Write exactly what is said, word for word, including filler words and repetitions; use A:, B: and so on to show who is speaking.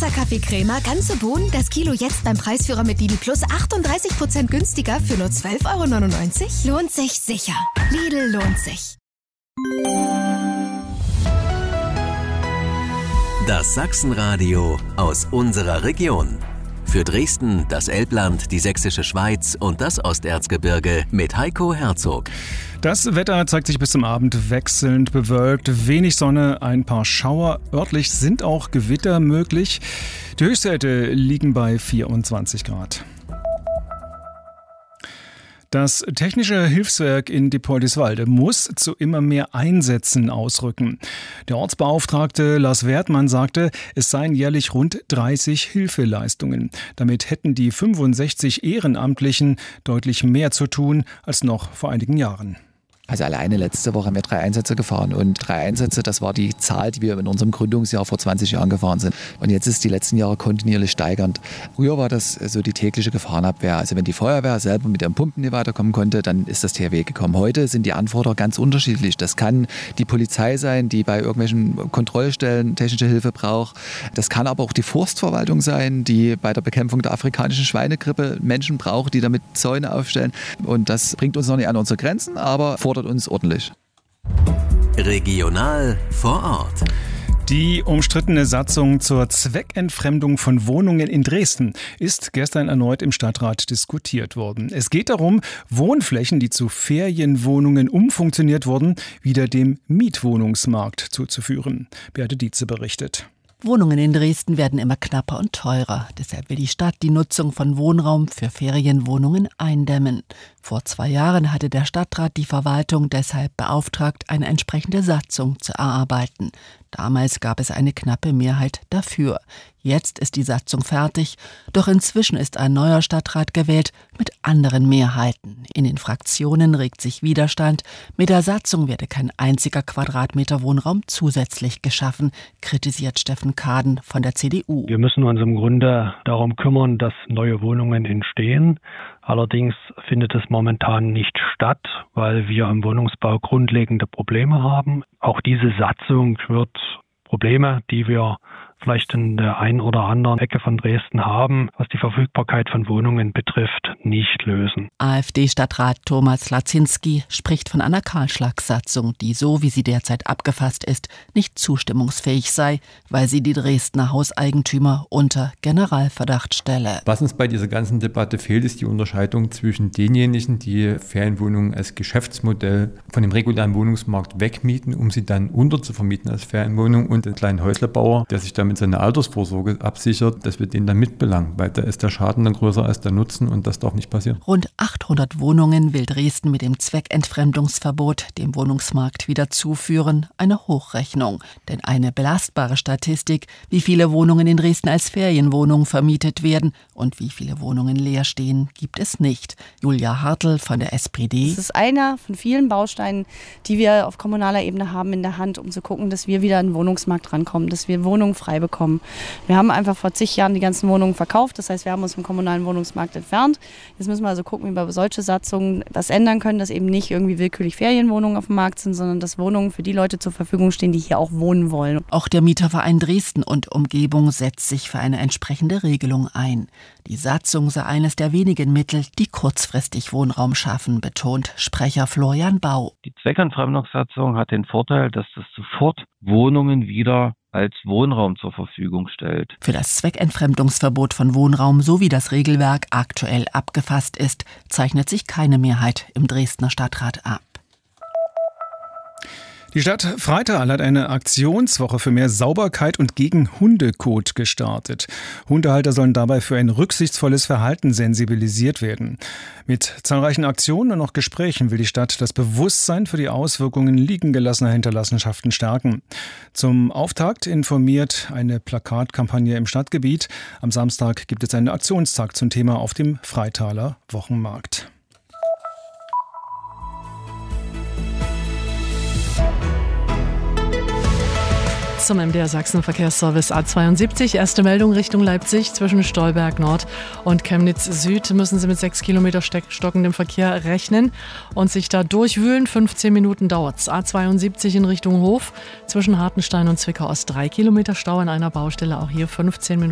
A: Kaffeecrema, ganze Bohnen, das Kilo jetzt beim Preisführer mit Lidl Plus achtunddreißig Prozent günstiger für nur zwölf Euro neunundneunzig. Lohnt sich sicher. Lidl lohnt sich.
B: Das Sachsenradio aus unserer Region. Für Dresden, das Elbland, die Sächsische Schweiz und das Osterzgebirge mit Heiko Herzog.
C: Das Wetter zeigt sich bis zum Abend wechselnd bewölkt, wenig Sonne, ein paar Schauer. Örtlich sind auch Gewitter möglich. Die Höchstwerte liegen bei vierundzwanzig Grad. Das Technische Hilfswerk in Diepoldiswalde muss zu immer mehr Einsätzen ausrücken. Der Ortsbeauftragte Lars Wertmann sagte, es seien jährlich rund dreißig Hilfeleistungen. Damit hätten die fünfundsechzig Ehrenamtlichen deutlich mehr zu tun als noch vor einigen Jahren.
D: Also alleine letzte Woche haben wir drei Einsätze gefahren und drei Einsätze, das war die Zahl, die wir in unserem Gründungsjahr vor zwanzig Jahren gefahren sind. Und jetzt ist die letzten Jahre kontinuierlich steigernd. Früher war das so die tägliche Gefahrenabwehr. Also wenn die Feuerwehr selber mit ihren Pumpen nicht weiterkommen konnte, dann ist das T H W gekommen. Heute sind die Anforderungen ganz unterschiedlich. Das kann die Polizei sein, die bei irgendwelchen Kontrollstellen technische Hilfe braucht. Das kann aber auch die Forstverwaltung sein, die bei der Bekämpfung der afrikanischen Schweinegrippe Menschen braucht, die damit Zäune aufstellen. Und das bringt uns noch nicht an unsere Grenzen, aber vor uns ordentlich.
B: Regional vor Ort.
C: Die umstrittene Satzung zur Zweckentfremdung von Wohnungen in Dresden ist gestern erneut im Stadtrat diskutiert worden. Es geht darum, Wohnflächen, die zu Ferienwohnungen umfunktioniert wurden, wieder dem Mietwohnungsmarkt zuzuführen. Beate Dietze berichtet.
E: Wohnungen in Dresden werden immer knapper und teurer. Deshalb will die Stadt die Nutzung von Wohnraum für Ferienwohnungen eindämmen. Vor zwei Jahren hatte der Stadtrat die Verwaltung deshalb beauftragt, eine entsprechende Satzung zu erarbeiten. Damals gab es eine knappe Mehrheit dafür. Jetzt ist die Satzung fertig, doch inzwischen ist ein neuer Stadtrat gewählt mit anderen Mehrheiten. In den Fraktionen regt sich Widerstand. Mit der Satzung werde kein einziger Quadratmeter Wohnraum zusätzlich geschaffen, kritisiert Steffen Kaden von der C D U.
F: Wir müssen uns im Grunde darum kümmern, dass neue Wohnungen entstehen. Allerdings findet es momentan nicht statt, weil wir im Wohnungsbau grundlegende Probleme haben. Auch diese Satzung wird Probleme, die wir vielleicht in der einen oder anderen Ecke von Dresden haben, was die Verfügbarkeit von Wohnungen betrifft, nicht lösen.
E: AfD-Stadtrat Thomas Lazinski spricht von einer Kahlschlagssatzung, die so, wie sie derzeit abgefasst ist, nicht zustimmungsfähig sei, weil sie die Dresdner Hauseigentümer unter Generalverdacht stelle.
G: Was uns bei dieser ganzen Debatte fehlt, ist die Unterscheidung zwischen denjenigen, die Ferienwohnungen als Geschäftsmodell von dem regulären Wohnungsmarkt wegmieten, um sie dann unterzuvermieten als Ferienwohnung, und den kleinen Häuslerbauer, der sich damit seine Altersvorsorge absichert, dass wir den dann mitbelangen, weil da ist der Schaden dann größer als der Nutzen und das darf nicht passieren.
E: Rund achthundert Wohnungen will Dresden mit dem Zweckentfremdungsverbot dem Wohnungsmarkt wieder zuführen. Eine Hochrechnung. Denn eine belastbare Statistik, wie viele Wohnungen in Dresden als Ferienwohnungen vermietet werden und wie viele Wohnungen leer stehen, gibt es nicht. Julia Hartl von der S P D.
H: Das ist einer von vielen Bausteinen, die wir auf kommunaler Ebene haben in der Hand, um zu gucken, dass wir wieder an den Wohnungsmarkt rankommen, dass wir Wohnungen frei bekommen. Wir haben einfach vor zig Jahren die ganzen Wohnungen verkauft, das heißt, wir haben uns vom kommunalen Wohnungsmarkt entfernt. Jetzt müssen wir also gucken, wie wir bei solche Satzungen was ändern können, dass eben nicht irgendwie willkürlich Ferienwohnungen auf dem Markt sind, sondern dass Wohnungen für die Leute zur Verfügung stehen, die hier auch wohnen wollen.
E: Auch der Mieterverein Dresden und Umgebung setzt sich für eine entsprechende Regelung ein. Die Satzung sei eines der wenigen Mittel, die kurzfristig Wohnraum schaffen, betont Sprecher Florian Bau.
I: Die Zweckentfremdungssatzung hat den Vorteil, dass das sofort Wohnungen wieder als Wohnraum zur Verfügung stellt.
E: Für das Zweckentfremdungsverbot von Wohnraum, so wie das Regelwerk aktuell abgefasst ist, zeichnet sich keine Mehrheit im Dresdner Stadtrat ab.
C: Die Stadt Freital hat eine Aktionswoche für mehr Sauberkeit und gegen Hundekot gestartet. Hundehalter sollen dabei für ein rücksichtsvolles Verhalten sensibilisiert werden. Mit zahlreichen Aktionen und auch Gesprächen will die Stadt das Bewusstsein für die Auswirkungen liegen gelassener Hinterlassenschaften stärken. Zum Auftakt informiert eine Plakatkampagne im Stadtgebiet. Am Samstag gibt es einen Aktionstag zum Thema auf dem Freitaler Wochenmarkt.
J: Zum M D R Sachsen Verkehrsservice A zweiundsiebzig. Erste Meldung Richtung Leipzig. Zwischen Stolberg Nord und Chemnitz Süd müssen Sie mit sechs Kilometer stockendem Verkehr rechnen und sich da durchwühlen. fünfzehn Minuten dauert's. A zweiundsiebzig in Richtung Hof. Zwischen Hartenstein und Zwickau Ost drei Kilometer Stau an einer Baustelle. Auch hier fünfzehn Minuten.